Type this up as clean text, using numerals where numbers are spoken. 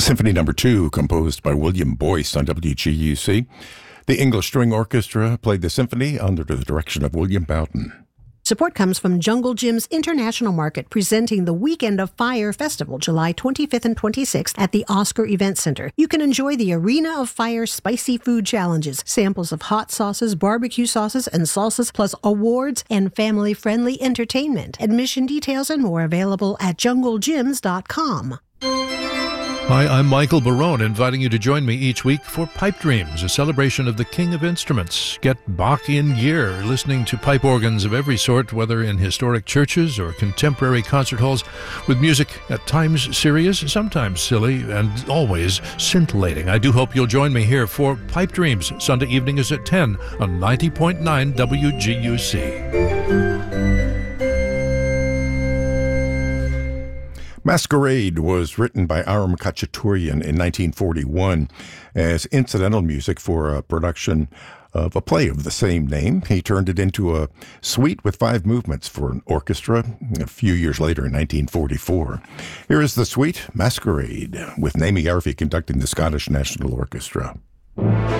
Symphony No. 2, composed by William Boyce on WGUC. The English String Orchestra played the symphony under the direction of William Bowden. Support comes from Jungle Gym's International Market, presenting the Weekend of Fire Festival, July 25th and 26th at the Oscar Event Center. You can enjoy the Arena of Fire spicy food challenges, samples of hot sauces, barbecue sauces, and salsas, plus awards and family-friendly entertainment. Admission details and more available at junglegyms.com. Hi, I'm Michael Barone, inviting you to join me each week for Pipe Dreams, a celebration of the King of Instruments. Get Bach in gear, listening to pipe organs of every sort, whether in historic churches or contemporary concert halls, with music at times serious, sometimes silly, and always scintillating. I do hope you'll join me here for Pipe Dreams. Sunday evening is at 10 on 90.9 WGUC. Masquerade was written by Aram Khachaturian in 1941 as incidental music for a production of a play of the same name. He turned it into a suite with 5 movements for an orchestra a few years later in 1944. Here is the suite, Masquerade, with Naomi Arfi conducting the Scottish National Orchestra.